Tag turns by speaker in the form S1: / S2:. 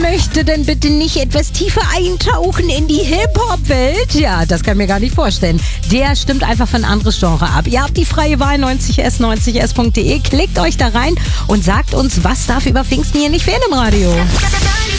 S1: möchte denn bitte nicht etwas tiefer eintauchen in die Hip-Hop-Welt? Ja, das kann ich mir gar nicht vorstellen. Der stimmt einfach für ein anderes Genre ab. Ihr habt die freie Wahl 90s90s.de. Klickt euch da rein und sagt uns, was darf über Pfingsten hier nicht fehlen im Radio.